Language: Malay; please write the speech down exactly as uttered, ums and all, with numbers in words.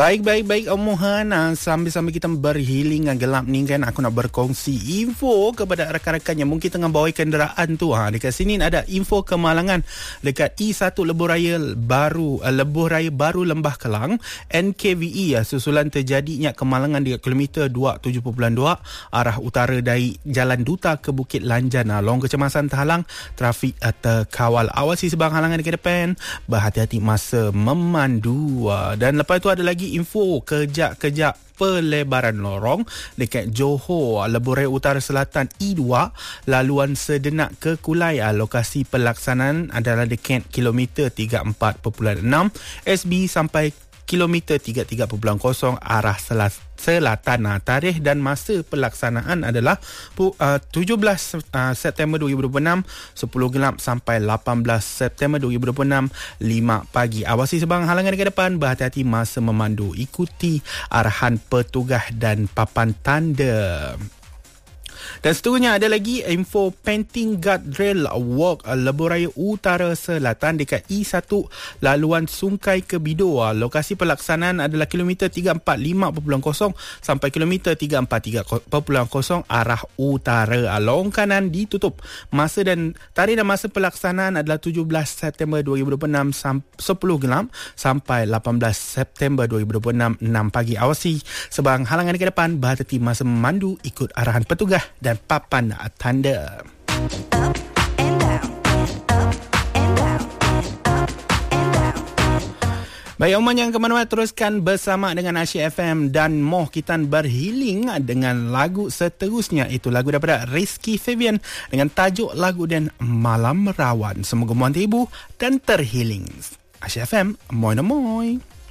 Baik, baik, baik Om Mohan. uh, Sambil-sambil kita berhealing gelap ni kan, aku nak berkongsi info kepada rakan-rakan yang mungkin tengah bawa kenderaan tu. ha, Dekat sini ada info kemalangan dekat E satu Lebuh Raya Baru uh, Lebuh Raya Baru Lembah Kelang N K V E. uh, Susulan terjadinya kemalangan dekat kilometer dua puluh tujuh perpuluhan dua arah utara dari Jalan Duta ke Bukit Lanjan. uh, Long kecemasan terhalang, trafik uh, terkawal. Awasi sebang halangan dekat depan, berhati-hati masa memandu. uh, Dan lepas tu ada lagi info kejap-kejap pelebaran lorong dekat Johor Lebuh Raya Utara Selatan E dua laluan Sedenak ke Kulai. Lokasi pelaksanaan adalah dekat kilometer tiga puluh empat perpuluhan enam S B sampai kilometer tiga puluh tiga perpuluhan kosong arah selatan. Selatan. Tarikh dan masa pelaksanaan adalah uh, tujuh belas September dua ribu dua puluh enam sepuluh gelap sampai lapan belas September dua ribu dua puluh enam lima pagi. Awasi sebang halangan ke depan, berhati-hati masa memandu, ikuti arahan petugas dan papan tanda. Dan seterusnya ada lagi info painting guardrail walk Lebuh Raya Utara Selatan dekat E satu laluan Sungai ke Bido. Lokasi pelaksanaan adalah kilometer tiga puluh empat lima perpuluhan kosong sampai kilometer tiga puluh empat tiga perpuluhan kosong arah utara. Long kanan ditutup. Masa dan tarikh dan masa pelaksanaan adalah tujuh belas September dua ribu dua puluh enam sepuluh gelap sampai lapan belas September dua ribu dua puluh enam enam pagi. Awasi sebang halangan ke depan, berhati-hati masa memandu, ikut arahan petugas dan papan tanda. Up and down, up and down, up and down. Baik, Oman yang ke mana-mana, teruskan bersama dengan Asyik F M dan Moh. Kita berhealing dengan lagu seterusnya. Itu lagu daripada Rizky Febian dengan tajuk lagu dan Malam Rawan. Semoga mohon terhibur dan terhealing. Asyik F M, moi no moi.